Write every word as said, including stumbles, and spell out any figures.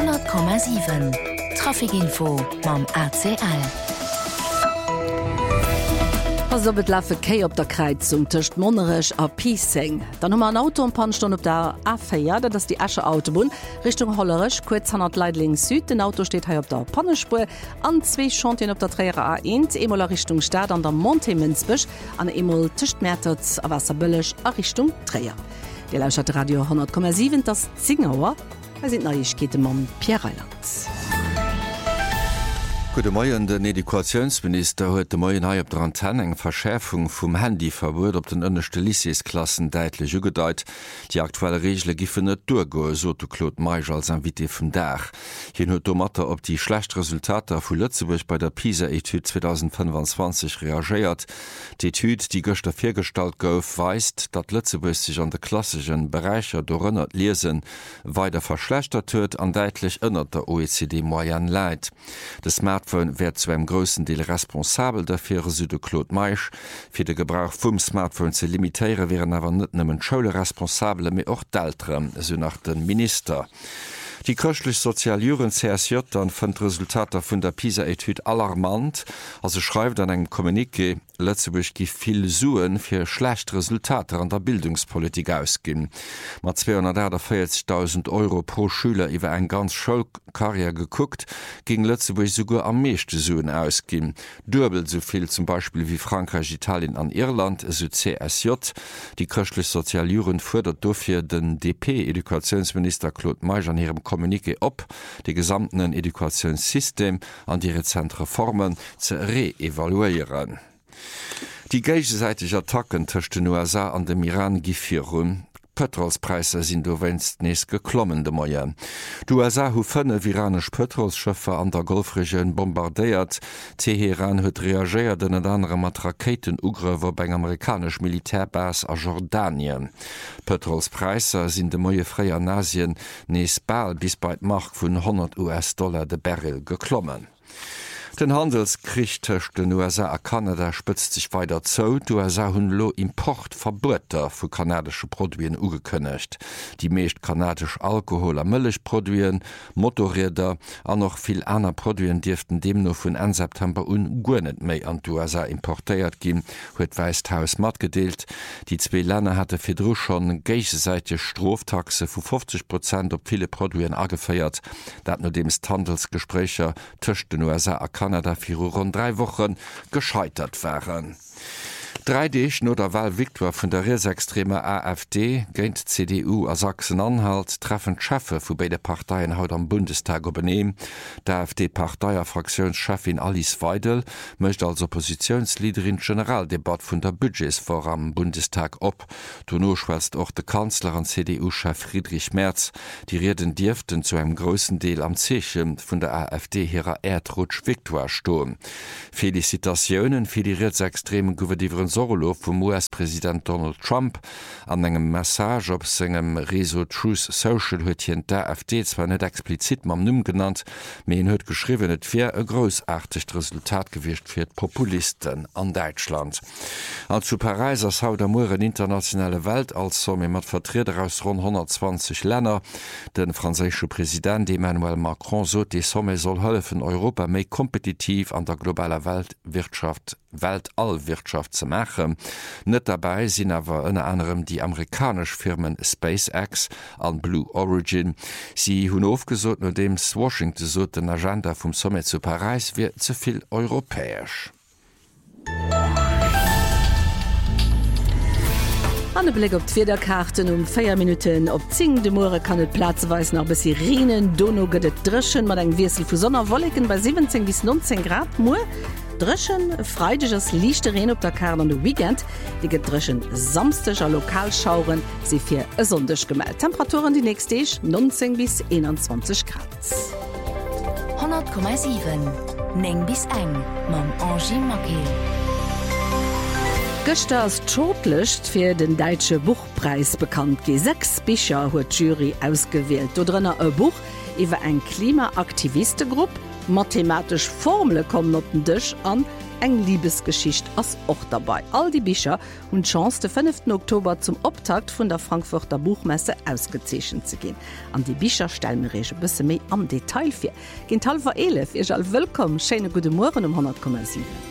hundert Komma sieben Trafikinfo mam A C L. Also betlaffe Kei op der Kreizung töcht Monnerech a Piesing. Dann hummer ein Auto und Panstunde op der A vier, das ist die Asche Autobahn, Richtung Hollerich, kurz hundert Leitling Süd. Den Auto steht hier op der Pannespur, an zwei Chantien op der Träger A eins, einmal Richtung Stadt an der Montemensbüsch, an einmal Tischtmertet a Wasserbüllech a Richtung Träger. Die lauscht Radio hundert Komma sieben, das Zingauer, wir sind Neuigkeiten mit Pierre Reiland. Gute Morgen, den Edukationsminister huet de Morgen hai op der Antenne eng Verschärfung vum Handyverbot op den ënnechte Lyceesklassen deitlich ugedeit. Die aktuelle Regel giffen net durgo, so du Claude Meij als Invité vum Dach. Hien huet Matter op die schlecht Resultater vu Lützeburg bei der PISA-Etude zwanzig fünfundzwanzig reagiert. Die Etude, die Göster Viergestalt gouf, weist, dat Lützeburg sich an de klassischen Bereicher dorënnert lesen, weiter verschlechtert huet an deitlich ënnert der O E C D-Moyen leit. Das Smartphone wär zu einem grossen Deel responsabel dafür, so de Claude Meij. Für den Gebrauch vom Smartphone zu limitieren, wären aber nicht nur Schule responsable, aber auch d'Eltre, so nach dem Minister. Die köstlich Sozialjuren C S J dann fand Resultate von der PISA-Etude alarmant. Also schreibt an einem Kommuniqué, Lützeburg gibt viel Suen für schlechte Resultate an der Bildungspolitik ausgehen. Mit zweihundertvierzigtausend Euro pro Schüler über eine ganz Schulkarriere geguckt, ging Lützeburg sogar am meisten Suen ausgehen. Doppelt so viel zum Beispiel wie Frankreich, Italien an Irland, so C S J. Die köstlich Sozialjuren fordert dafür den D P-Edukationsminister Claude Meij an ihrem Kommuniqué op, die gesamten Edukationssystem an die rezente Reformen zu re-evaluieren. Die gegenseitige Attacken zwischen den U S A an dem Iran gifirun. Petrolspreise sind do wennst nees geklommen de Moien. Du U S A hu fënne iranisch Petrolsschëffer an der Golfregion bombardéiert. Teheran huet reagiert den et andere mat Raketenugrewer beim amerikasch Militärbas a Jordanien. Petrolspreise sind de Moie Freier an Asien nees bal bis bald Mark vun hundert US-Dollar de Barrel geklommen. Den Handelskrieg zwischen den U S A und Kanada spitzt sich weiter zu. Die U S A haben lo Importverbote für kanadische Produkte angekündigt. Die meisten kanadische Alkohol- und Milchprodukte, Motorräder und noch viele andere Produkte dürften demnach von Ende September an gar nicht mehr an die U S A importiert gehen, hat Weißes Haus mitgeteilt. Die zwei Länder hatten für schon gegenseitige Straftaxe von fünfzig Prozent auf viele Produkte angefeuert, das nachdem die Handelsgespräche zwischen den U S A und Kanada für rund drei Wochen gescheitert waren. Drei Dich no der Wahlviktor vun der rechtsextreme A F D géint C D U a Sachsen-Anhalt treffen Chefe vu beide Parteien haut am Bundestag obenehmen. Der A F D-Parteier-Fraktionschefin Alice Weidel möchte als Oppositionsleaderin Generaldebatte vun der Budgets vor am Bundestag op. Donno schwätzt auch der Kanzler an C D U-Chef Friedrich Merz. Die Reden dürften zu einem großen Deel am Zechen vun der A F D herer Erdrutsch Viktor stohen. Felicitationen für die rechtsextremen Gouverneuren Sorolo vom U S-Präsident Donald Trump an engem Message op segem Reso Truth Social huet hien der A F D zwar net explizit mam Numm genannt, me en huet geschriwen, et fir e grossartigt Resultat gewicht fir d Populisten an Deutschland. An zu Paris ass haut am Muren internationale Welt als somme mat Vertreter aus rund hundertzwanzig Länder. Den franzésche Präsident Emmanuel Macron so de Somme soll hëllefen Europa méi kompetitiv an der globaler Weltwirtschaft Weltallwirtschaft zu machen. Nicht dabei sind aber unter anderem die amerikanischen Firmen SpaceX und Blue Origin. Sie haben aufgesucht, nachdem Washington so den Agenda vom Summit zu Paris wird zu viel europäisch. An den Blick auf die Federkarten um vier Minuten auf zehn de Moore kann es platzweise noch bis Rinen, Dono geht es drischen mit einem Wirsel für Sonnerwolken bei siebzehn bis neunzehn Grad. Moor Drschen freidiges Lichteren op der Karte an de Weekend, die gedrschen samsteger Lokalschauren sie fir e sonndech gemeldet. Temperaturen die nächste ich neunzehn bis einundzwanzig Grad. hundert Komma sieben Neng bis eng mam Angie Makel. Gëster as Shortlist fir den Deutsche Buchpreis bekannt. Ge sechs Bücher huet Jury ausgewählt. Do drinnner e Buch iwwer eng Klimaaktivistengruppe, Mathematisch Formel kommen op den Tisch an, eng Liebesgeschicht ass och dabei. All die Bicher und Chance den fünften Oktober zum Optakt vun der Frankfurter Buchmesse ausgezeschen zu gehen. An die Bicher stellen mir rege bisse méi am Detail fir. Gen Talver elef, ihr all willkommen, schöne gute Morgen um hundert Komma sieben.